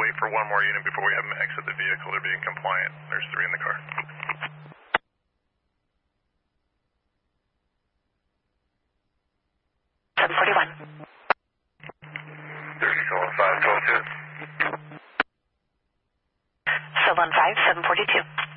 wait for one more unit before we have them exit the vehicle. They're being compliant. There's 3 in the car. There's still on 512. Still on 5, 742.